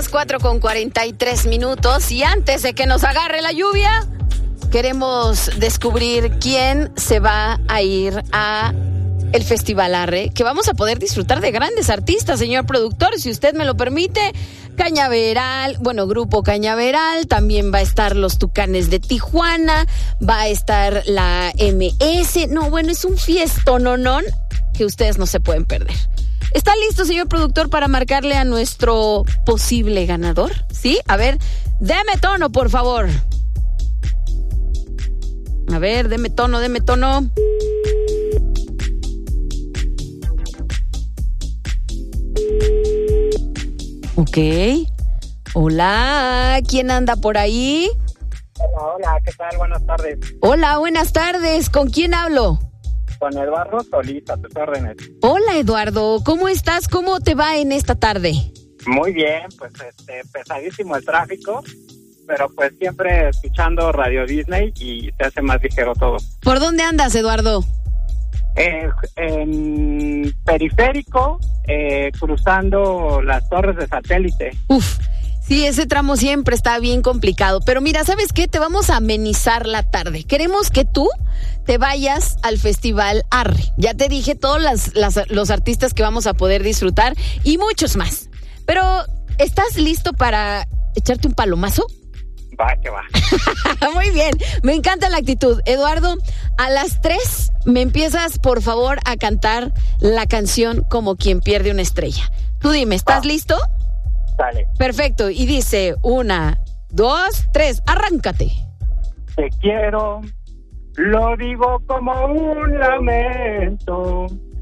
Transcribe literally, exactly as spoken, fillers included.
las cuatro con cuarenta y tres minutos y antes de que nos agarre la lluvia, queremos descubrir quién se va a ir a el Festival Arre, que vamos a poder disfrutar de grandes artistas, señor productor, si usted me lo permite. Cañaveral, bueno, Grupo Cañaveral, también va a estar los Tucanes de Tijuana, va a estar la M S, no, bueno, es un fiestononón que ustedes no se pueden perder. ¿Está listo, señor productor, para marcarle a nuestro posible ganador? ¿Sí? A ver, deme tono, por favor. A ver, deme tono, deme tono. Ok. Hola, ¿quién anda por ahí? Hola, hola, ¿qué tal? Buenas tardes. Hola, buenas tardes. ¿Con quién hablo? Con Eduardo Solís, a tus órdenes. Hola, Eduardo. ¿Cómo estás? ¿Cómo te va en esta tarde? Muy bien, pues este pesadísimo el tráfico, pero pues siempre escuchando Radio Disney y se hace más ligero todo. ¿Por dónde andas, Eduardo? Eh, en periférico, eh, cruzando las torres de satélite. Uf, sí, ese tramo siempre está bien complicado. Pero mira, ¿sabes qué? Te vamos a amenizar la tarde. Queremos que tú te vayas al Festival Arre. Ya te dije todos las, las, los artistas que vamos a poder disfrutar y muchos más. Pero, ¿estás listo para echarte un palomazo? Va, que va. Muy bien, me encanta la actitud. Eduardo, a las tres me empiezas, por favor, a cantar la canción Como quien pierde una estrella. Tú dime, ¿estás Va. listo? Dale. Perfecto, y dice una, dos, tres, arráncate. Te quiero, lo digo como un lamento,